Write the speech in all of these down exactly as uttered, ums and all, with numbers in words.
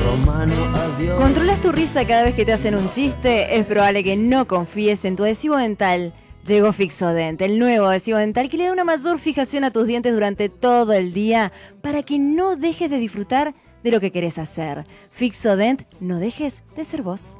¿Controlas tu risa cada vez que te hacen un chiste? Es probable que no confíes en tu adhesivo dental. Llegó Fixodent, el nuevo adhesivo dental que le da una mayor fijación a tus dientes durante todo el día para que no dejes de disfrutar de lo que querés hacer. Fixodent, no dejes de ser vos.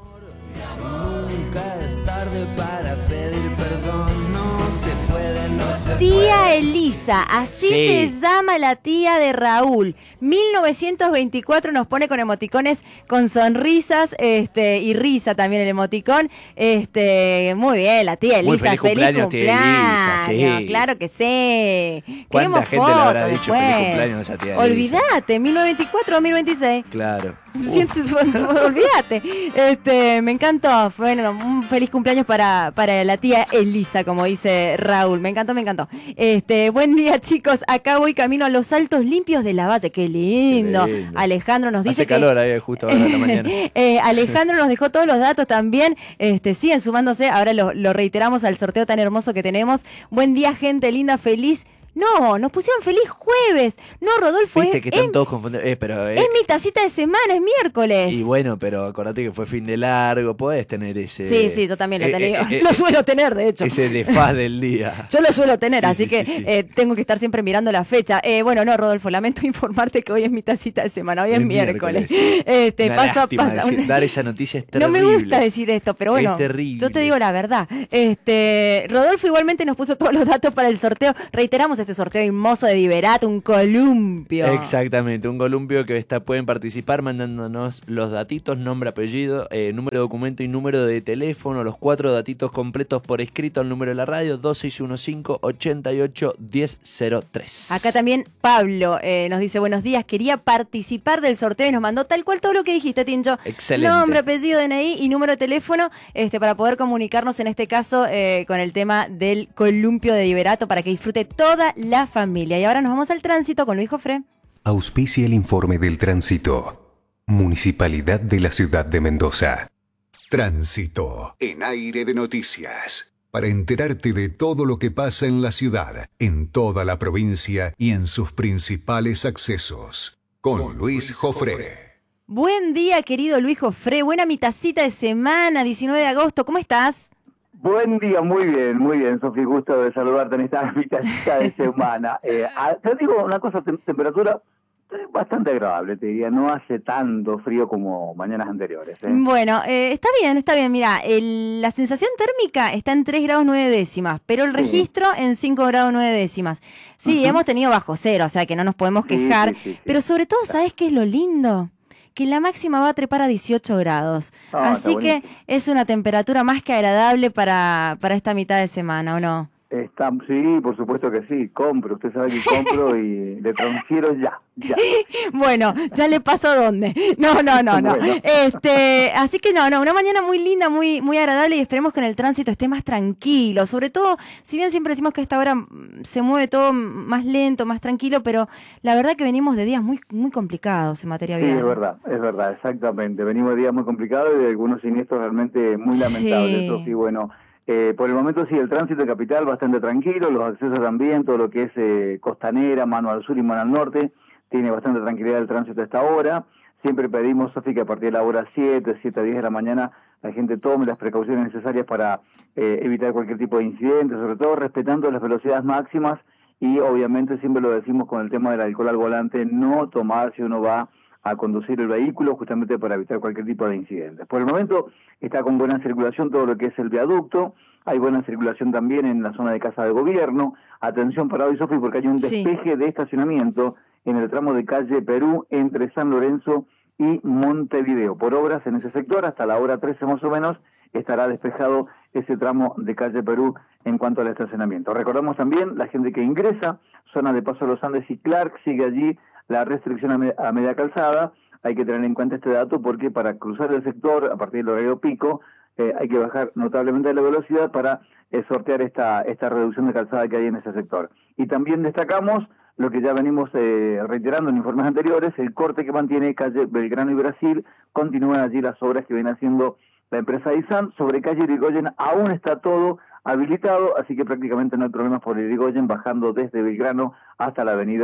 Nunca es tarde para pedir perdón, no se puede, no se Tía puede. Elisa, así Sí. se llama la tía de Raúl. mil novecientos veinticuatro nos pone con emoticones, con sonrisas este, y risa también el emoticón. Este, muy bien, la tía Elisa. Muy feliz cumpleaños, tía Elisa, sí. Claro que sí. ¿Cuánta Queremos gente le habrá fotos dicho después. feliz cumpleaños a esa tía Elisa? Olvídate, mil novecientos veinticuatro dos mil veintiséis. Claro. Siento, olvídate. Este, me encantó. Bueno, un feliz cumpleaños para, para la tía Elisa, como dice Raúl. Me encantó, me encantó. Este, buen día, chicos. Acá voy camino a los Altos Limpios de la Valle. Qué lindo. Qué lindo. Alejandro nos dice Hace calor que... ahí justo ahora en la mañana. eh, Alejandro nos dejó todos los datos también. Este, siguen sumándose. Ahora lo, lo reiteramos al sorteo tan hermoso que tenemos. Buen día, gente linda, feliz. No, nos pusieron feliz jueves. No, Rodolfo, Viste es, que están es- todos confundidos. Eh, pero, eh, es mi tacita de semana, es miércoles. y bueno, pero acordate que fue fin de largo. Podés tener ese. Sí, sí, yo también lo eh, tenía. eh, eh, lo suelo tener, de hecho. Ese desfaz del día. Yo lo suelo tener, Sí, así sí, que sí, sí. eh, tengo que estar siempre mirando la fecha. Eh, bueno, no, Rodolfo, lamento informarte que hoy es mi tacita de semana, hoy es, Es miércoles. miércoles. Este, Una paso a lástima paso. decir- dar esa noticia es No terrible. me gusta decir esto, pero bueno, Es terrible. yo te digo la verdad. Este, Rodolfo igualmente nos puso todos los datos para el sorteo. Reiteramos este sorteo hermoso de Liberato, un columpio. Exactamente, un columpio que está, pueden participar mandándonos los datitos, nombre, apellido, eh, número de documento y número de teléfono, los cuatro datitos completos por escrito al número de la radio dos seis uno cinco, ocho ocho, uno cero cero tres. Acá también Pablo eh, nos dice, buenos días, quería participar del sorteo y nos mandó tal cual todo lo que dijiste, Tincho. Excelente. Nombre, apellido, D N I y número de teléfono este, para poder comunicarnos en este caso eh, con el tema del columpio de Liberato para que disfrute toda la familia. Y ahora nos vamos al tránsito con Luis Jofré. Auspicia el informe del tránsito. Municipalidad de la Ciudad de Mendoza. Tránsito en Aire de Noticias. Para enterarte de todo lo que pasa en la ciudad, en toda la provincia y en sus principales accesos. Con Luis Jofré. Buen día, querido Luis Jofré. Buena mitacita de semana, diecinueve de agosto. ¿Cómo estás? Buen día, muy bien, muy bien, Sofi, gusto de saludarte en esta mitad de semana. Eh, a- te digo una cosa, tem- temperatura eh, bastante agradable, te diría, no hace tanto frío como mañanas anteriores. ¿eh? Bueno, eh, está bien, está bien. Mira, el- la sensación térmica está en tres grados nueve décimas, pero el Sí. registro en cinco grados nueve décimas. Sí, Ujú. hemos tenido bajo cero, o sea que no nos podemos Sí, quejar. sí, sí, sí. Pero sobre todo, ¿sabes qué es lo lindo? Que la máxima va a trepar a dieciocho grados. Ah, Así está que buenísimo. es una temperatura más que agradable para, para esta mitad de semana, ¿o no? Está, sí, por supuesto que sí, compro, usted sabe que compro y le transfiero ya, ya. Bueno, ya le paso a dónde. No, no, no, no. Bueno. Este, así que no, no, una mañana muy linda, muy, muy agradable y esperemos que en el tránsito esté más tranquilo. Sobre todo, si bien siempre decimos que a esta hora mm, se mueve todo más lento, más tranquilo, pero la verdad que venimos de días muy, muy complicados en materia Sí, vial. es verdad, es verdad, exactamente. Venimos de días muy complicados y de algunos siniestros realmente muy lamentables, Sí. Sofi. Bueno, eh, por el momento sí, el tránsito de capital bastante tranquilo, los accesos también, todo lo que es eh, costanera, mano al sur y mano al norte, tiene bastante tranquilidad el tránsito a esta hora. Siempre pedimos, Sofi, que a partir de la hora siete, siete a diez de la mañana, la gente tome las precauciones necesarias para eh, evitar cualquier tipo de incidente, sobre todo respetando las velocidades máximas y obviamente siempre lo decimos con el tema del alcohol al volante, no tomar si uno va a conducir el vehículo justamente para evitar cualquier tipo de incidentes. Por el momento está con buena circulación todo lo que es el viaducto, hay buena circulación también en la zona de Casa de Gobierno. Atención para hoy, Sofi, porque hay un Sí. despeje de estacionamiento en el tramo de calle Perú entre San Lorenzo y Montevideo. Por obras en ese sector, hasta la hora trece más o menos, estará despejado ese tramo de calle Perú en cuanto al estacionamiento. Recordamos también, la gente que ingresa, zona de Paso de los Andes y Clark, sigue allí la restricción a, me- a media calzada. Hay que tener en cuenta este dato porque para cruzar el sector a partir del horario pico eh, hay que bajar notablemente la velocidad para eh, sortear esta, esta reducción de calzada que hay en ese sector. Y también destacamos lo que ya venimos eh, reiterando en informes anteriores, el corte que mantiene calle Belgrano y Brasil, continúan allí las obras que viene haciendo la empresa Isan. Sobre calle Irigoyen aún está todo habilitado, así que prácticamente no hay problemas por Irigoyen, bajando desde Belgrano hasta la avenida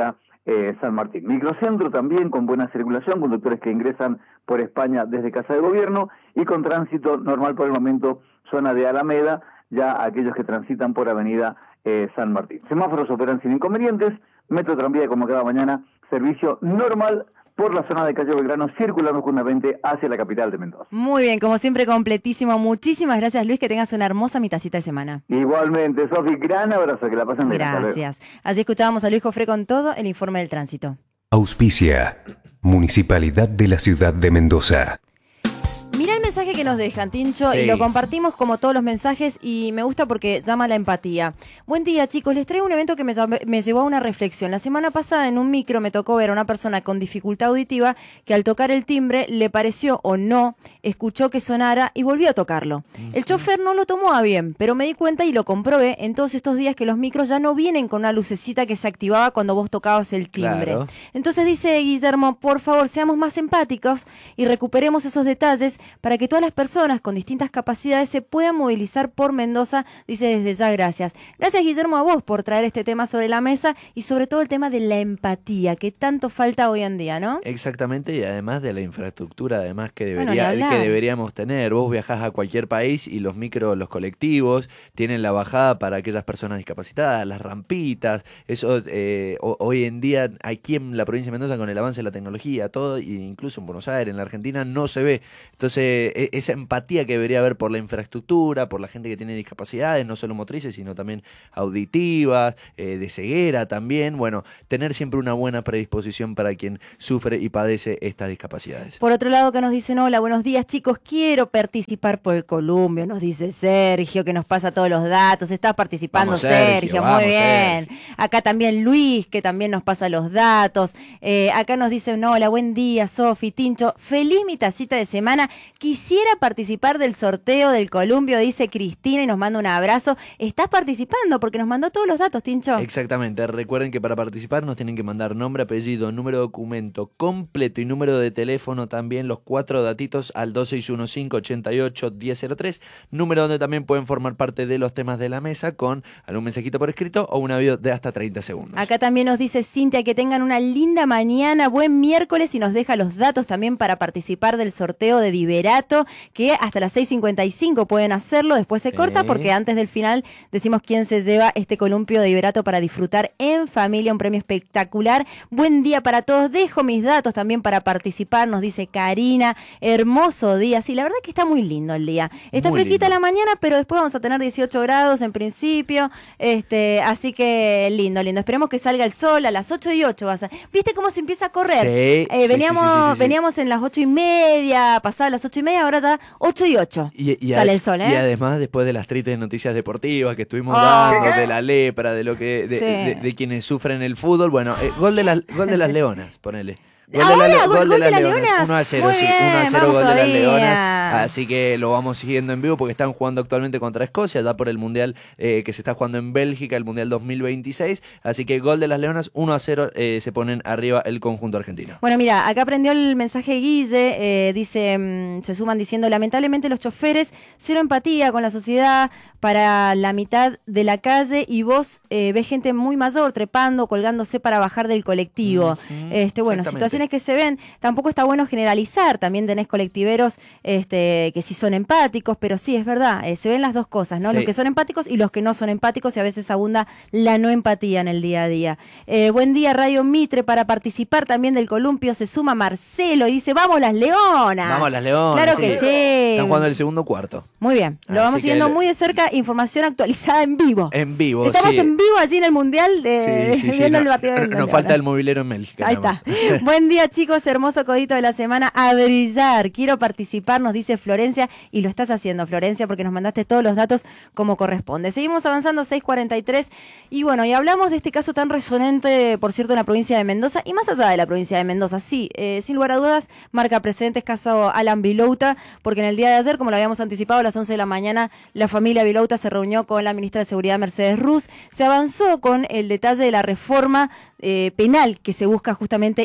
eh, San Martín. Microcentro también con buena circulación, conductores que ingresan por España desde Casa de Gobierno y con tránsito normal por el momento, zona de Alameda, ya aquellos que transitan por Avenida eh, San Martín. Semáforos operan sin inconvenientes, Metro Tranvía como cada mañana, servicio normal por la zona de Calle Belgrano, circulando justamente hacia la capital de Mendoza. Muy bien, como siempre completísimo. Muchísimas gracias, Luis, que tengas una hermosa mitacita de semana. Igualmente, Sofi, gran abrazo, que la pasen bien. Gracias. Así escuchábamos a Luis Jofré con todo el informe del tránsito. Auspicia, Municipalidad de la Ciudad de Mendoza. Mirá el mensaje que nos dejan, Tincho, Sí. y lo compartimos como todos los mensajes y me gusta porque llama a la empatía. Buen día, chicos. Les traigo un evento que me, me llevó a una reflexión. La semana pasada en un micro me tocó ver a una persona con dificultad auditiva que al tocar el timbre le pareció o no, escuchó que sonara y volvió a tocarlo. El chofer no lo tomó a bien, pero me di cuenta y lo comprobé en todos estos días que los micros ya no vienen con una lucecita que se activaba cuando vos tocabas el timbre. Claro. Entonces dice Guillermo, por favor, seamos más empáticos y recuperemos esos detalles para que todas las personas con distintas capacidades se puedan movilizar por Mendoza, dice desde ya gracias. Gracias, Guillermo, a vos por traer este tema sobre la mesa y sobre todo el tema de la empatía, que tanto falta hoy en día, ¿no? Exactamente, y además de la infraestructura además que, Bueno, debería, ni hablar. que deberíamos tener. Vos viajás a cualquier país y los micros, los colectivos, tienen la bajada para aquellas personas discapacitadas, las rampitas. Eso eh, o- hoy en día aquí en la provincia de Mendoza, con el avance de la tecnología, todo, e incluso en Buenos Aires, en la Argentina, no se ve. Entonces, e- esa empatía que debería haber por la infraestructura, por la gente que tiene discapacidades, no solo motrices, sino también auditivas, eh, de ceguera también. Bueno, tener siempre una buena predisposición para quien sufre y padece estas discapacidades. Por otro lado, que nos dicen, hola, buenos días, chicos, quiero participar por el columpio, nos dice Sergio, que nos pasa todos los datos. Estás participando, Vamos, Sergio, Sergio, vamos, muy bien. Acá también Luis, que también nos pasa los datos. Eh, acá nos dicen, hola, buen día, Sofi, Tincho, feliz mi tacita de semana. Quisiera participar del sorteo del columpio, dice Cristina, y nos manda un abrazo. Estás participando porque nos mandó todos los datos, Tincho. Exactamente, recuerden que para participar nos tienen que mandar nombre, apellido, número de documento completo y número de teléfono, también los cuatro datitos al dos seis uno cinco, ocho ocho, uno cero cero tres, número donde también pueden formar parte de los temas de la mesa con algún mensajito por escrito o un audio de hasta treinta segundos. Acá también nos dice Cintia que tengan una linda mañana, buen miércoles, y nos deja los datos también para participar del sorteo de Diverato, que hasta las seis cincuenta y cinco pueden hacerlo, después se corta Sí. porque antes del final decimos quién se lleva este columpio de Diverato para disfrutar en familia, un premio espectacular. Buen día para todos, dejo mis datos también para participar, nos dice Karina, hermoso día, sí, la verdad que está muy lindo el día. Está Muy fresquita lindo. la mañana, pero después vamos a tener dieciocho grados en principio, este, así que lindo, lindo. Esperemos que salga el sol a las ocho y ocho. Vas a... ¿Viste cómo se empieza a correr? Sí, Eh, sí, sí, veníamos, sí, sí, sí. veníamos en las ocho y media, pasadas las ocho y media, ahora ya ocho y ocho. Y, y Sale a- el sol, ¿eh? y además, después de las tristes noticias deportivas que estuvimos Ah. dando, de la lepra, de lo que de, Sí. de- de quienes sufren el fútbol, bueno, eh, gol de las gol de las Leonas, ponele. Gol Ahora, de, la- gol- gol gol de las de las Leonas, Leonas. uno a cero, Muy sí, bien, uno a cero vamos gol de las todavía. Leonas. Así que lo vamos siguiendo en vivo porque están jugando actualmente contra Escocia, ya por el Mundial eh, que se está jugando en Bélgica, el Mundial dos mil veintiséis. Así que gol de las Leonas, uno a cero, eh, se ponen arriba el conjunto argentino. Bueno, mira, acá aprendió el mensaje Guille, eh, dice, mm, se suman diciendo, lamentablemente los choferes, cero empatía con la sociedad para la mitad de la calle y vos eh, ves gente muy mayor trepando, colgándose para bajar del colectivo. Ujú, este, bueno, exactamente. situaciones que se ven, tampoco está bueno generalizar, también tenés colectiveros este, que sí son empáticos, pero sí, es verdad, eh, se ven las dos cosas, ¿no? Sí. Los que son empáticos y los que no son empáticos y a veces abunda la no empatía en el día a día. Eh, buen día, Radio Mitre, para participar también del columpio se suma Marcelo y dice, ¡vamos las leonas! Vamos las Leonas. Claro que sí. Están jugando el segundo cuarto. Muy bien, lo Así vamos que siguiendo le- muy de cerca, información actualizada en vivo. En vivo, Estamos sí. en vivo allí en el Mundial, de, Sí, sí, sí, viendo no- el partido de Nos las falta Leonas. el movilero en Bélgica. Ahí nada está. más. Buen día, chicos, hermoso codito de la semana, a brillar. Quiero participar, nos dice Florencia, y lo estás haciendo, Florencia, porque nos mandaste todos los datos como corresponde. Seguimos avanzando, seis cuarenta y tres, y bueno, y hablamos de este caso tan resonante, por cierto, en la provincia de Mendoza, y más allá de la provincia de Mendoza, sí, eh, sin lugar a dudas, marca precedentes caso Alan Vilouta, porque en el día de ayer, como lo habíamos anticipado, a las once de la mañana, la familia Vilouta se reunió con la ministra de Seguridad, Mercedes Ruz, se avanzó con el detalle de la reforma eh, penal que se busca justamente impulsar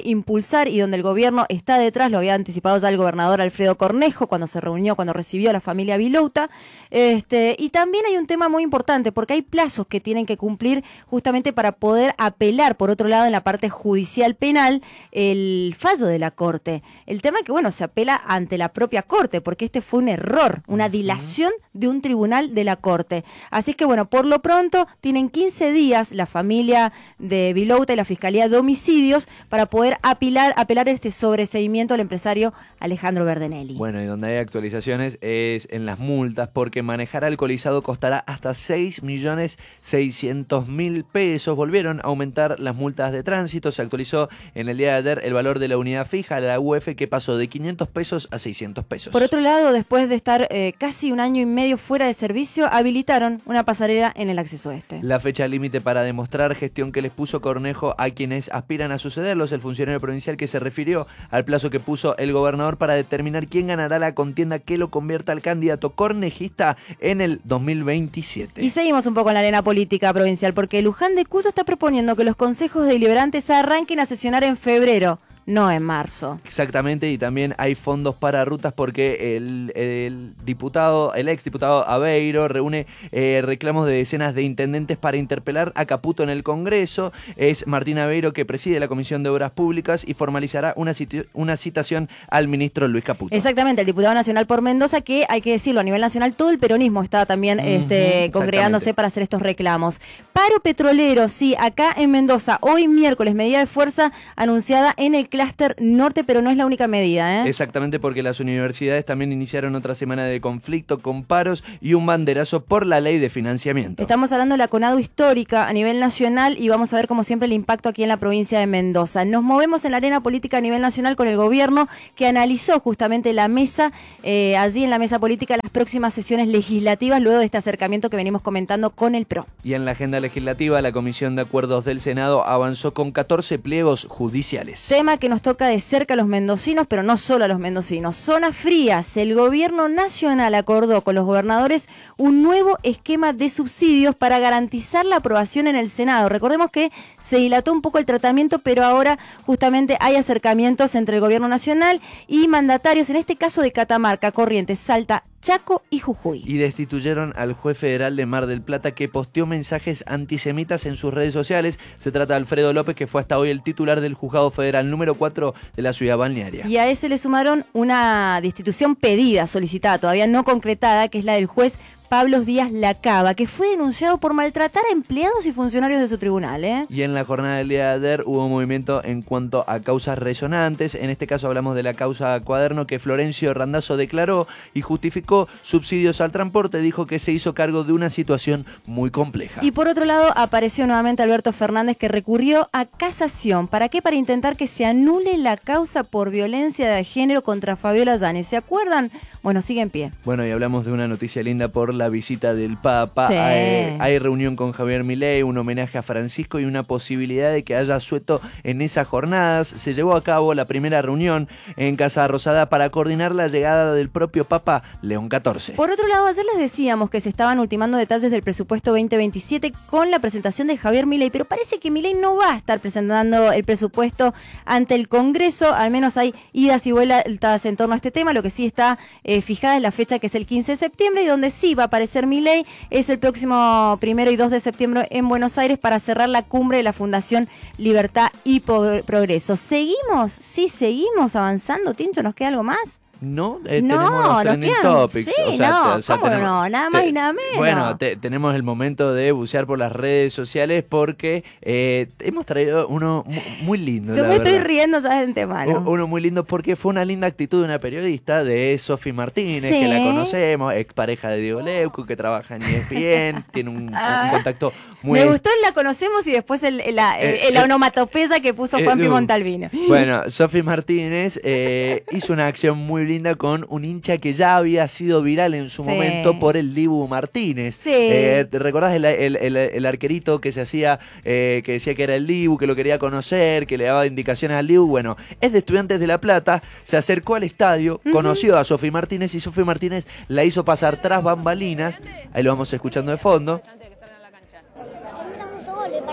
impulsar y donde el gobierno está detrás, lo había anticipado ya el gobernador Alfredo Cornejo cuando se reunió, cuando recibió a la familia Vilouta. Este, y también hay un tema muy importante, porque hay plazos que tienen que cumplir justamente para poder apelar, por otro lado, en la parte judicial penal, el fallo de la Corte. El tema es que, bueno, se apela ante la propia Corte, porque este fue un error, una dilación de un tribunal de la Corte. Así que, bueno, por lo pronto, tienen quince días la familia de Vilouta y la Fiscalía de Homicidios para poder apelar, apelar este sobreseimiento al empresario Alejandro Verdenelli. Bueno, y donde hay actualizaciones es en las multas, porque manejar alcoholizado costará hasta seis millones seiscientos mil pesos. Volvieron a aumentar las multas de tránsito. Se actualizó en el día de ayer el valor de la unidad fija, la U F, que pasó de quinientos pesos a seiscientos pesos. Por otro lado, después de estar eh, casi un año y medio fuera de servicio, habilitaron una pasarela en el acceso este. La fecha límite para demostrar gestión que les puso Cornejo a quienes aspiran a sucederlos, el funcionario provincial que se refirió al plazo que puso el gobernador para determinar quién ganará la contienda que lo convierta al candidato cornejista en el dos mil veintisiete. Y seguimos un poco en la arena política provincial, porque Luján de Cuyo está proponiendo que los consejos deliberantes arranquen a sesionar en febrero, no en marzo. Exactamente, y también hay fondos para rutas porque el, el diputado, el ex diputado Aveiro reúne eh, reclamos de decenas de intendentes para interpelar a Caputo en el Congreso. Es Martín Aveiro que preside la Comisión de Obras Públicas y formalizará una, una citación al ministro Luis Caputo. Exactamente, el diputado nacional por Mendoza, que hay que decirlo, a nivel nacional todo el peronismo está también uh-huh, este, congregándose para hacer estos reclamos. Paro petrolero, sí, acá en Mendoza, hoy miércoles, medida de fuerza anunciada en el clúster norte, pero no es la única medida, ¿eh? Exactamente, porque las universidades también iniciaron otra semana de conflicto con paros y un banderazo por la ley de financiamiento. Estamos hablando de la CONADU histórica a nivel nacional y vamos a ver como siempre el impacto aquí en la provincia de Mendoza. Nos movemos en la arena política a nivel nacional con el gobierno que analizó justamente la mesa, eh, allí en la mesa política, las próximas sesiones legislativas luego de este acercamiento que venimos comentando con el P R O. Y en la agenda legislativa, la Comisión de Acuerdos del Senado avanzó con catorce pliegos judiciales. Tema que nos toca de cerca a los mendocinos, pero no solo a los mendocinos. Zonas frías. El gobierno nacional acordó con los gobernadores un nuevo esquema de subsidios para garantizar la aprobación en el Senado. Recordemos que se dilató un poco el tratamiento, pero ahora justamente hay acercamientos entre el gobierno nacional y mandatarios, en este caso de Catamarca, Corrientes, Salta, Chaco y Jujuy. Y destituyeron al juez federal de Mar del Plata que posteó mensajes antisemitas en sus redes sociales. Se trata de Alfredo López, que fue hasta hoy el titular del juzgado federal número cuatro de la ciudad balnearia. Y a ese le sumaron una destitución pedida, solicitada, todavía no concretada, que es la del juez Pablo Díaz Lacaba, que fue denunciado por maltratar a empleados y funcionarios de su tribunal, ¿eh? Y en la jornada del día de ayer hubo movimiento en cuanto a causas resonantes. En este caso hablamos de la causa Cuaderno, que Florencio Randazzo declaró y justificó subsidios al transporte. Dijo que se hizo cargo de una situación muy compleja. Y por otro lado apareció nuevamente Alberto Fernández, que recurrió a casación. ¿Para qué? Para intentar que se anule la causa por violencia de género contra Fabiola Yáñez. ¿Se acuerdan? Bueno, sigue en pie. Bueno, y hablamos de una noticia linda por la visita del Papa. Sí. Hay, hay reunión con Javier Milei, un homenaje a Francisco y una posibilidad de que haya asueto en esas jornadas. Se llevó a cabo la primera reunión en Casa Rosada para coordinar la llegada del propio Papa León catorce. Por otro lado, ayer les decíamos que se estaban ultimando detalles del presupuesto veinte veintisiete con la presentación de Javier Milei, pero parece que Milei no va a estar presentando el presupuesto ante el Congreso. Al menos hay idas y vueltas en torno a este tema. Lo que sí está eh, fijada es la fecha, que es el quince de septiembre, y donde sí va a aparecer Milei es el próximo primero y dos de septiembre en Buenos Aires para cerrar la cumbre de la Fundación Libertad y Progreso. ¿Seguimos? Sí, seguimos avanzando. Tincho, ¿nos queda algo más? No, eh, no, tenemos los trending topics. Sí, o sea, no, te, o sea, ¿cómo tenemos, no? Nada más te, y nada menos. Bueno, te, tenemos el momento de bucear por las redes sociales porque eh, hemos traído uno muy, muy lindo. Yo la me verdad. estoy riendo, ¿sabes? De antemano. Uno muy lindo porque fue una linda actitud de una periodista, de Sofi Martínez, Sí. que la conocemos, expareja de Diego Leuco, que trabaja en E S P N, tiene un, un contacto muy... Me gustó el la conocemos y después el, el, la, el, Eh, el eh, onomatopeya que puso eh, Juanpi uh. Montalvino. Bueno, Sofi Martínez eh, hizo una acción muy linda con un hincha que ya había sido viral en su Sí. momento por el Dibu Martínez. Sí. Eh, ¿te recordás el, el, el, el arquerito que se hacía, eh, que decía que era el Dibu, que lo quería conocer, que le daba indicaciones al Dibu? Bueno, es de Estudiantes de La Plata, se acercó al estadio, uh-huh. conoció a Sofi Martínez y Sofi Martínez la hizo pasar tras bambalinas. Ahí lo vamos escuchando de fondo. Necesitamos goles para ganar el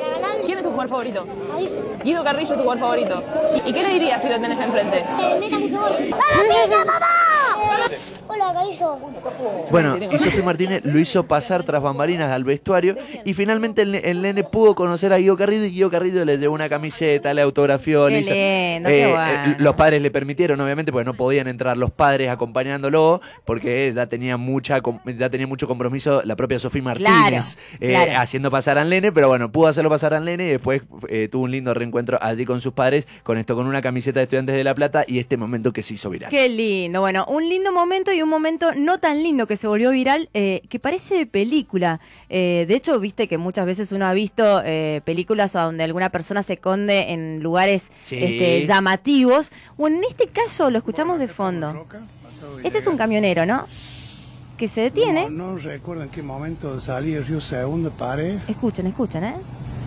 ¿Quién es tu jugador favorito? Guido Carrillo es tu jugador favorito. ¿Y, y qué le dirías si lo tenés enfrente? Eh, meta mucho gol. ¡Vamos, mamá! Hola, Carrillo. Bueno, y Sofi Martínez lo hizo pasar tras bambalinas al vestuario y finalmente el, el nene pudo conocer a Guido Carrillo y Guido Carrillo le llevó una camiseta, le autografió. Qué le hizo, lindo, qué bueno. Los padres le permitieron, obviamente, porque no podían entrar los padres acompañándolo porque ya tenía mucha ya tenía mucho compromiso la propia Sofi Martínez Claro, eh, claro. haciendo pasar al nene, pero bueno, pudo hacerlo pasar al nene y después eh, tuvo un lindo reencuentro allí con sus padres, con esto, con una camiseta de Estudiantes de La Plata y este momento que se hizo viral. Qué lindo. Bueno, un lindo momento y un momento no tan lindo que se volvió viral, eh, que parece de película. Eh, de hecho, viste que muchas veces uno ha visto eh, películas donde alguna persona se esconde en lugares Sí. este, llamativos. Bueno, en este caso lo escuchamos de fondo. Este es un camionero, ¿no? Que se detiene. No, no recuerdo en qué momento salí el río Segundo, paré. Escuchen, escuchen, ¿eh?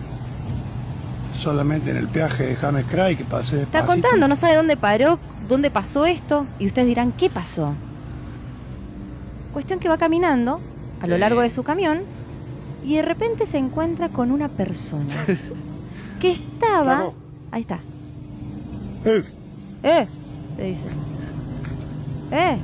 Solamente en el peaje de James Cray que pasé despacito. Está contando, no sabe dónde paró, dónde pasó esto. Y ustedes dirán, ¿qué pasó? Cuestión que va caminando a lo Sí. largo de su camión y de repente se encuentra con una persona que estaba... Flaco. Ahí está. Eh, ¡Eh! Le dice. ¡Eh!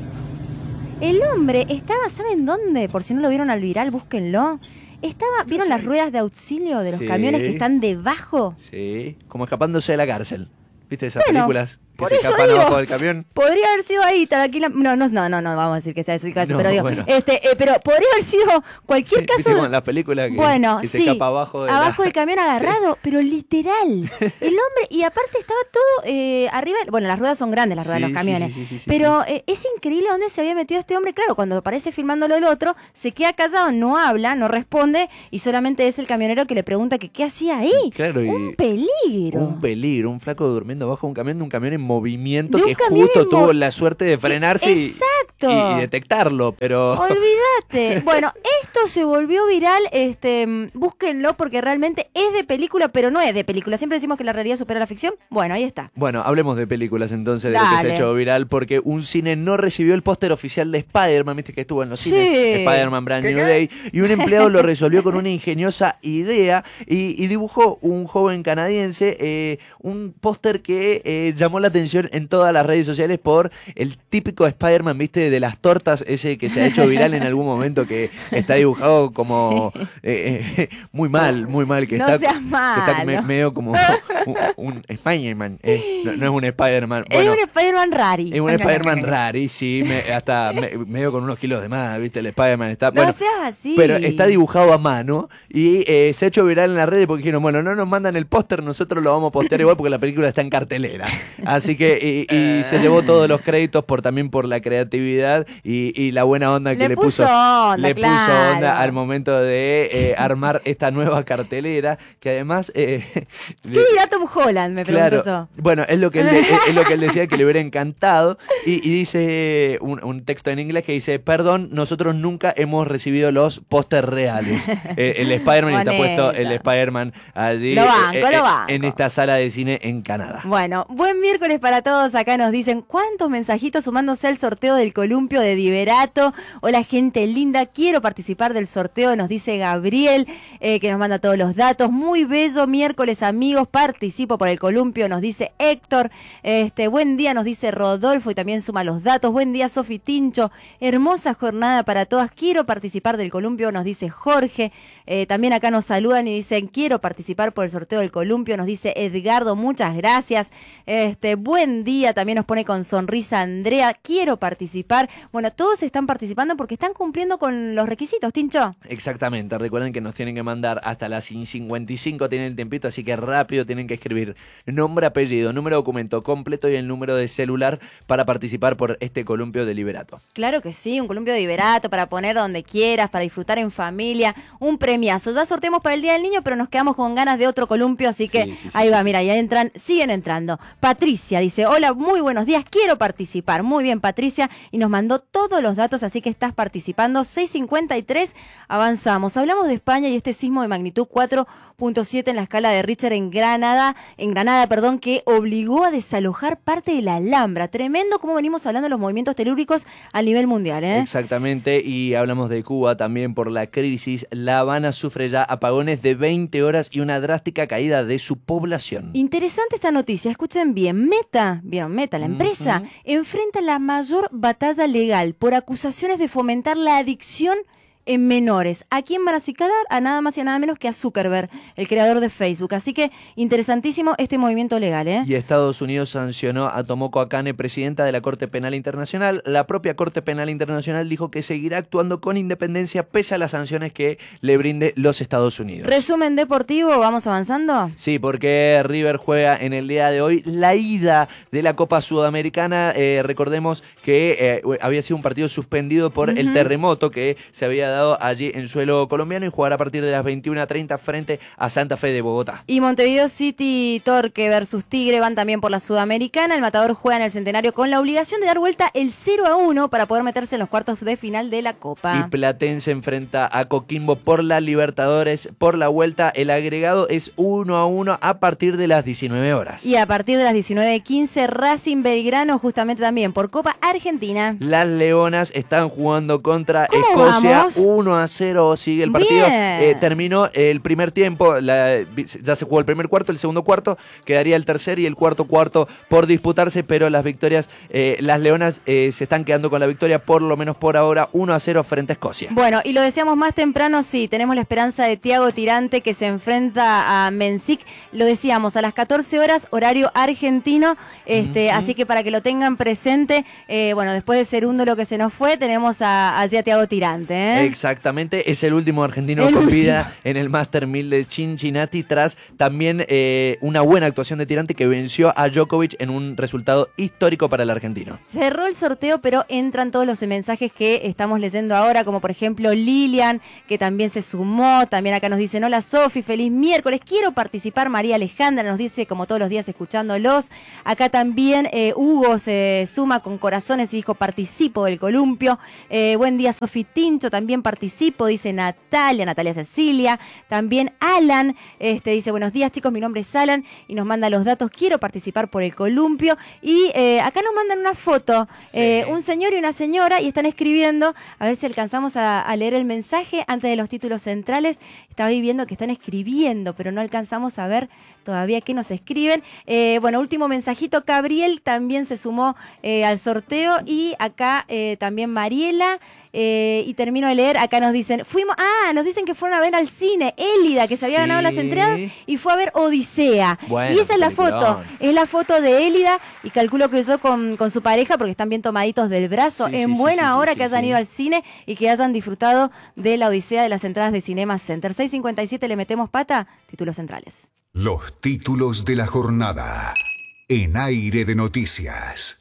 El hombre estaba, ¿saben dónde? Por si no lo vieron al viral, búsquenlo. Estaba, ¿vieron las ruedas de auxilio de los Sí. camiones que están debajo? Sí, como escapándose de la cárcel. ¿Viste esas Bueno, películas que por se eso escapan digo, abajo del camión? Podría haber sido ahí, tranquila. No, no, no, no, no, vamos a decir que sea ese caso, No, pero digo, bueno. este, eh, pero podría haber sido cualquier ¿Viste caso. como en las películas que, bueno, que se sí, escapa abajo de abajo la... del camión agarrado, pero literal. El hombre, y aparte estaba todo eh, arriba, bueno, las ruedas son grandes, las ruedas Sí, de los sí, camiones, sí, sí, sí, pero eh, es increíble dónde se había metido este hombre. Claro, cuando aparece filmándolo el otro, se queda callado, no habla, no responde, y solamente es el camionero que le pregunta que qué hacía ahí. Claro, y Un peligro. un peligro, un flaco durmiendo bajo un camión de un camión en movimiento De un que camión justo en mo- tuvo la suerte de frenarse y, Exacto. y- y detectarlo, pero... Olvídate. Bueno, esto se volvió viral, este, mm, búsquenlo porque realmente es de película, pero no es de película. Siempre decimos que la realidad supera la ficción. Bueno, ahí está. Bueno, hablemos de películas entonces, de lo que se Dale. ha hecho viral, porque un cine no recibió el póster oficial de Spider-Man, viste que estuvo en los Sí. cines, Spider-Man Brand New Day, y un empleado lo resolvió con una ingeniosa idea y, y dibujó un joven canadiense eh, un póster que eh, llamó la atención en todas las redes sociales por el típico Spider-Man, viste, de las tortas, ese que se ha hecho viral en algún momento, que está dibujado como eh, eh, muy mal, muy mal, que No está, seas que está me- malo. medio como un, un Spider-Man, eh, no, no es un Spider-Man. es Bueno, un Spider-Man rari. es un Spider-Man rari, sí, me- hasta me- medio con unos kilos de más, viste, el Spider-Man está... No Bueno, seas así. pero está dibujado a mano y eh, se ha hecho viral en las redes porque dijeron, bueno, no nos mandan el póster, nosotros lo vamos a postear igual porque la película está en cartelera. Así que, y, y se llevó todos los créditos por también por la creatividad y, y la buena onda que Le le, puso onda, le puso claro. onda al momento de eh, armar esta nueva cartelera, que además... eh, ¿Qué dirá Tom Holland? Me pregunto Claro, yo. bueno, es lo que él, de- es lo que él decía que le hubiera encantado y, y dice un, un texto en inglés que dice, perdón, nosotros nunca hemos recibido los pósters reales. Eh, el Spider-Man y está puesto el Bonito. Spider-Man allí Lo banco, eh, lo eh, banco. en esta sala de cine en Canadá. Bueno, buen miércoles para todos. Acá nos dicen cuántos mensajitos sumándose al sorteo del columpio de Liberato. Hola, gente linda, quiero participar del sorteo, nos dice Gabriel, eh, que nos manda todos los datos. Muy bello miércoles, amigos, participo por el columpio, nos dice Héctor. Este, buen día, nos dice Rodolfo y también suma los datos. Buen día, Sofi Tincho. Hermosa jornada para todas. Quiero participar del columpio, nos dice Jorge. Eh, también acá nos saludan y dicen quiero participar por el sorteo del columpio, nos dice Edgardo, muchas gracias. Este, buen día, también nos pone con sonrisa Andrea, quiero participar. Bueno, todos están participando porque están cumpliendo con los requisitos, Tincho. Exactamente, recuerden que nos tienen que mandar hasta las cincuenta y cinco, tienen tiempito, así que rápido tienen que escribir nombre, apellido, número de documento completo y el número de celular para participar por este columpio de Liberato. Claro que sí, un columpio de Liberato para poner donde quieras, para disfrutar en familia, un premiazo. Ya sorteamos para el Día del Niño, pero nos quedamos con ganas de otro columpio, así que Sí, sí, sí, ahí sí, va, sí. mira, ya entran, siguen entrando. Patricia dice, hola, muy buenos días, quiero participar. Muy bien, Patricia, y nos nos mandó todos los datos, así que estás participando. seis cincuenta y tres, avanzamos. Hablamos de España y este sismo de magnitud cuatro punto siete en la escala de Richter en Granada, en Granada, perdón, que obligó a desalojar parte de la Alhambra. Tremendo como venimos hablando de los movimientos telúricos a nivel mundial, ¿eh? Exactamente, y hablamos de Cuba también por la crisis. La Habana sufre ya apagones de veinte horas y una drástica caída de su población. Interesante esta noticia, escuchen bien. Meta, vieron, Meta, la empresa, uh-huh. enfrenta la mayor batalla legal por acusaciones de fomentar la adicción en menores. ¿A quién van a acicalar? A nada más y a nada menos que a Zuckerberg, el creador de Facebook. Así que interesantísimo este movimiento legal, ¿eh? Y Estados Unidos sancionó a Tomoko Akane, presidenta de la Corte Penal Internacional. La propia Corte Penal Internacional dijo que seguirá actuando con independencia pese a las sanciones que le brinde los Estados Unidos. Resumen deportivo, ¿vamos avanzando? Sí, porque River juega en el día de hoy la ida de la Copa Sudamericana. Eh, recordemos que eh, había sido un partido suspendido por uh-huh. el terremoto que se había dado allí en suelo colombiano y jugará a partir de las veintiuna treinta frente a Santa Fe de Bogotá. Y Montevideo City Torque versus Tigre van también por la Sudamericana. El Matador juega en el Centenario con la obligación de dar vuelta el cero a uno para poder meterse en los cuartos de final de la Copa. Y Platense enfrenta a Coquimbo por la Libertadores por la vuelta. El agregado es uno a uno a partir de las diecinueve horas. Y a partir de las diecinueve quince Racing Belgrano justamente también por Copa Argentina. Las Leonas están jugando contra ¿Cómo Escocia. Vamos? uno a cero sigue el partido. Eh, terminó el primer tiempo, la, ya se jugó el primer cuarto, el segundo cuarto, quedaría el tercer y el cuarto cuarto por disputarse, pero las victorias, eh, las Leonas eh, se están quedando con la victoria, por lo menos por ahora, uno a cero frente a Escocia. Bueno, y lo decíamos más temprano, sí, tenemos la esperanza de Thiago Tirante que se enfrenta a Mensic, lo decíamos, a las catorce horas, horario argentino, este, uh-huh. así que para que lo tengan presente, eh, bueno, después de Cerundo lo que se nos fue, tenemos a, allí a Thiago Tirante, ¿eh? Exactamente, es el último argentino el con último. vida en el Master mil de Cincinnati tras también eh, una buena actuación de Tirante que venció a Djokovic en un resultado histórico para el argentino. Cerró el sorteo, pero entran todos los mensajes que estamos leyendo ahora, como por ejemplo Lilian, que también se sumó, también acá nos dicen, hola Sofi, feliz miércoles, quiero participar. María Alejandra nos dice, como todos los días escuchándolos, acá también eh, Hugo se suma con corazones y dijo, participo del columpio. Eh, buen día Sofi Tincho, también participo, dice Natalia, Natalia Cecilia, también Alan, este, dice, buenos días chicos, mi nombre es Alan, y nos manda los datos, quiero participar por el columpio, y eh, acá nos mandan una foto, sí. eh, un señor y una señora, y están escribiendo, a ver si alcanzamos a, a leer el mensaje antes de los títulos centrales. Estaba ahí viendo que están escribiendo, pero no alcanzamos a ver todavía qué nos escriben. Eh, bueno, último mensajito, Gabriel también se sumó eh, al sorteo, y acá eh, también Mariela. Eh, y termino de leer, acá nos dicen, fuimos, ah, nos dicen que fueron a ver al cine Élida, que se había sí. ganado las entradas y fue a ver Odisea. Bueno, y esa es la foto, es la foto de Élida, y calculo que yo con, con su pareja, porque están bien tomaditos del brazo, sí, en sí, buena sí, hora sí, que sí, hayan sí. ido al cine y que hayan disfrutado de la Odisea de las entradas de Cinema Center. seis cincuenta y siete, le metemos pata, títulos centrales. Los títulos de la jornada en Aire de Noticias.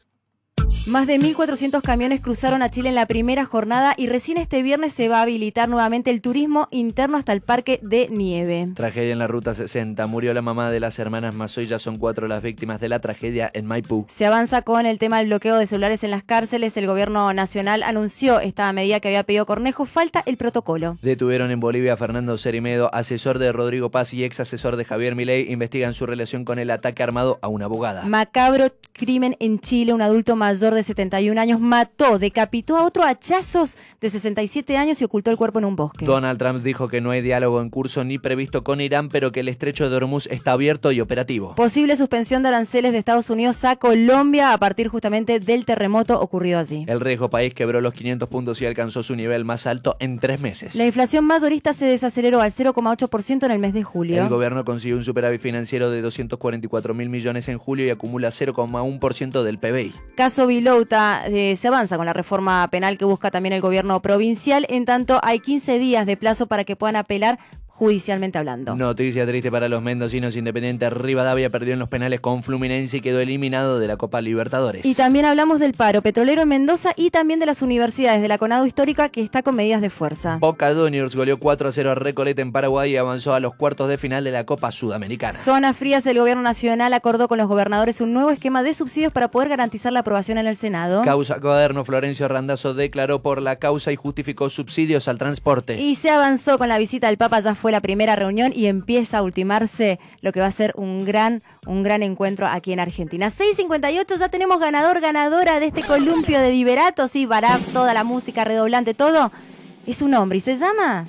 Más de mil cuatrocientos camiones cruzaron a Chile en la primera jornada y recién este viernes se va a habilitar nuevamente el turismo interno hasta el Parque de Nieve. Tragedia en la Ruta sesenta. Murió la mamá de las hermanas Mazoy. Ya son cuatro las víctimas de la tragedia en Maipú. Se avanza con el tema del bloqueo de celulares en las cárceles. El gobierno nacional anunció esta medida que había pedido Cornejo. Falta el protocolo. Detuvieron en Bolivia a Fernando Cerimedo, asesor de Rodrigo Paz y ex asesor de Javier Milei. Investigan su relación con el ataque armado a una abogada. Macabro crimen en Chile. Un adulto mayor de setenta y un años mató, decapitó a otro a hachazos de sesenta y siete años y ocultó el cuerpo en un bosque. Donald Trump dijo que no hay diálogo en curso ni previsto con Irán, pero que el estrecho de Hormuz está abierto y operativo. Posible suspensión de aranceles de Estados Unidos a Colombia a partir justamente del terremoto ocurrido allí. El riesgo país quebró los quinientos puntos y alcanzó su nivel más alto en tres meses. La inflación mayorista se desaceleró al cero coma ocho por ciento en el mes de julio. El gobierno consiguió un superávit financiero de doscientos cuarenta y cuatro mil millones en julio y acumula cero coma uno por ciento del P B I. Caso Vilouta, eh, se avanza con la reforma penal que busca también el gobierno provincial. En tanto, hay quince días de plazo para que puedan apelar judicialmente hablando. Noticia triste para los mendocinos. Independiente Rivadavia perdió en los penales con Fluminense y quedó eliminado de la Copa Libertadores. Y también hablamos del paro petrolero en Mendoza y también de las universidades de la CONADO Histórica, que está con medidas de fuerza. Boca Juniors goleó cuatro a cero a Recoleta en Paraguay y avanzó a los cuartos de final de la Copa Sudamericana. Zonas frías, el gobierno nacional acordó con los gobernadores un nuevo esquema de subsidios para poder garantizar la aprobación en el Senado. Causa Cuaderno, Florencio Randazzo declaró por la causa y justificó subsidios al transporte. Y se avanzó con la visita del Papa, ya fue la primera reunión y empieza a ultimarse lo que va a ser un gran, un gran encuentro aquí en Argentina. seis cincuenta y ocho, ya tenemos ganador, ganadora de este columpio de Liberato, sí, para toda la música, redoblante, todo. Es un hombre y se llama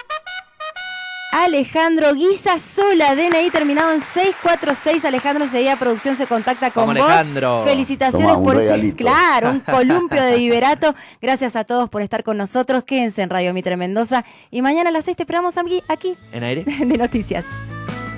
Alejandro Guisasola, D N I terminado en seis cuatro seis. Alejandro, enseguida producción se contacta con Vamos, vos. Alejandro. Felicitaciones Tomá, un por regalito. este, claro, un columpio de Liberato. Gracias a todos por estar con nosotros. Quédense en Radio Mitre Mendoza y mañana a las seis te esperamos aquí, aquí ¿En aire? de Noticias.